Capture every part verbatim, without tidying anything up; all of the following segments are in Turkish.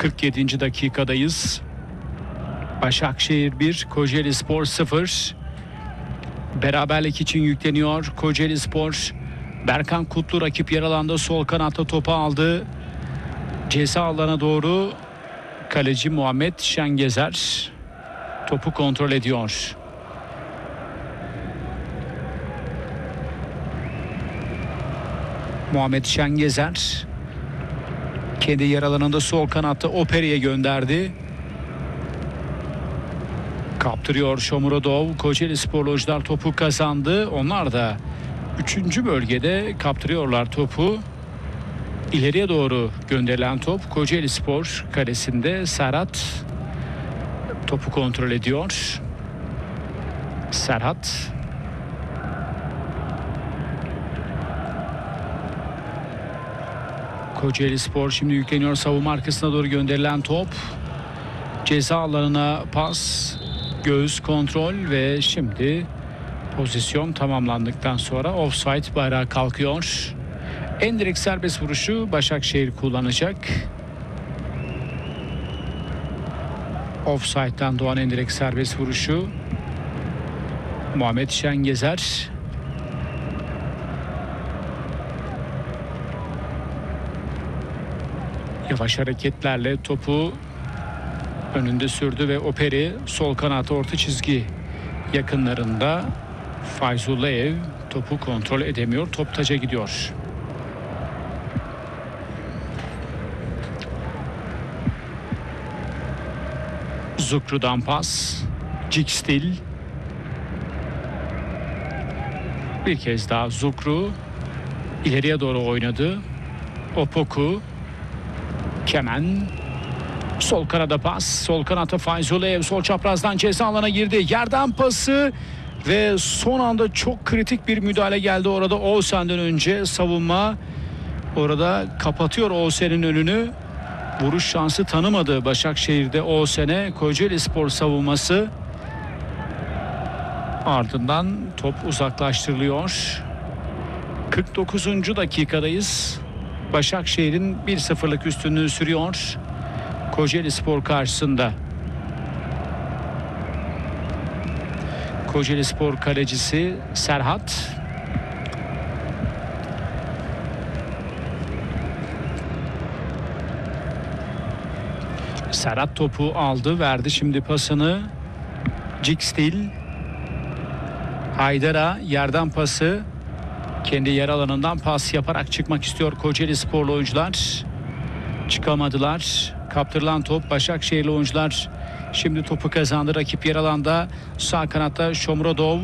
kırk yedinci dakikadayız. Başakşehir bir, Kocaelispor sıfır. Beraberlik için yükleniyor Kocaelispor. Berkan Kutlu rakip yer alanda sol kanatta topu aldı. Ceza alana doğru kaleci Muhammed Şengezer topu kontrol ediyor. Muhammed Şengezer kendi yer alanında sol kanatta Operi'ye gönderdi. Kaptırıyor Shomurodov. Kocaelispor oyuncular topu kazandı. Onlar da üçüncü bölgede kaptırıyorlar topu. İleriye doğru gönderilen top Kocaelispor kalesinde. Serhat topu kontrol ediyor. Serhat Kocaelispor şimdi yükleniyor. Savunma arkasına doğru gönderilen top. Ceza alanına pas. Göğüs kontrol ve şimdi pozisyon tamamlandıktan sonra offside bayrağı kalkıyor. Endirekt serbest vuruşu Başakşehir kullanacak. Offside'dan doğan endirekt serbest vuruşu Muhammed Şengezer. Yavaş hareketlerle topu önünde sürdü ve Operi sol kanat orta çizgi yakınlarında. Fayzullayev topu kontrol edemiyor. Top taca gidiyor. Zukru'dan pas. Cikstil. Bir kez daha Zukru ileriye doğru oynadı. Opoku. Kemen. Sol kanada pas. Sol kanata Fayzullayev sol çaprazdan ceza alana girdi. Yerden pası ve son anda çok kritik bir müdahale geldi orada. Oğuzhan'dan önce savunma orada kapatıyor Oğuzhan'ın önünü. Vuruş şansı tanımadı Başakşehir'de Oğuzhan'e. Kocaelispor savunması. Ardından top uzaklaştırılıyor. kırk dokuzuncu dakikadayız. Başakşehir'in bir sıfırlık üstünlüğü sürüyor Kocaelispor karşısında. Kocaelispor kalecisi Serhat. Serhat topu aldı, verdi şimdi pasını. Cikstil. Haydar'a yerden pası. Kendi yer alanından pas yaparak çıkmak istiyor Kocaelisporlu oyuncular. Çıkamadılar. Kaptırılan top Başakşehirli oyuncular şimdi topu kazandı. Rakip yer alanda sağ kanatta Shomurodov.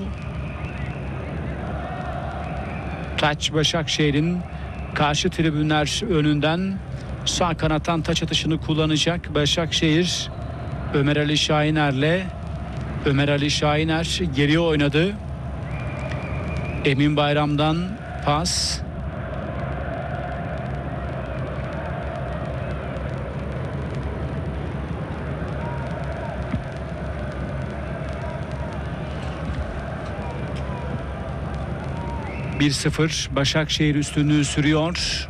Taç Başakşehir'in karşı tribünler önünden sağ kanattan taç atışını kullanacak Başakşehir. Ömer Ali Şahiner'le Ömer Ali Şahiner geriye oynadı. Emin Bayram'dan pas. bir sıfır Başakşehir üstünlüğü sürüyor.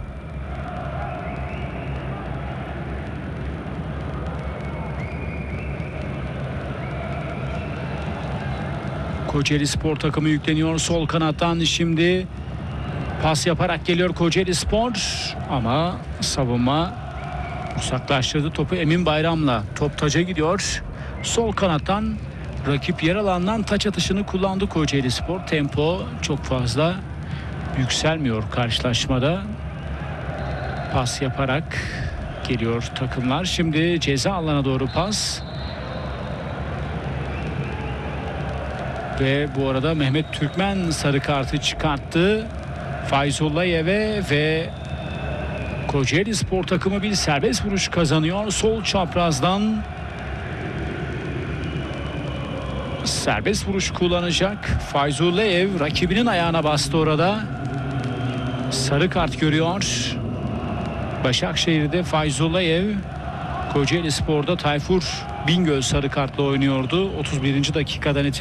Kocaelispor takımı yükleniyor sol kanattan, şimdi pas yaparak geliyor Kocaelispor ama savunma uzaklaştırdı topu. Emin Bayram'la top taca gidiyor. Sol kanattan rakip yer alandan taç atışını kullandı Kocaelispor. Tempo çok fazla yükselmiyor karşılaşmada. Pas yaparak geliyor takımlar. Şimdi ceza alanına doğru pas. Ve bu arada Mehmet Türkmen sarı kartı çıkarttı Fayzullayev'e ve Kocaelispor takımı bir serbest vuruş kazanıyor. Sol çaprazdan serbest vuruş kullanacak Fayzullayev, rakibinin ayağına bastı orada. Sarı kart görüyor. Başakşehir'de Fayzullayev, Kocaelispor'da Tayfur Bingöl sarı kartla oynuyordu. otuz birinci dakikadan itibaren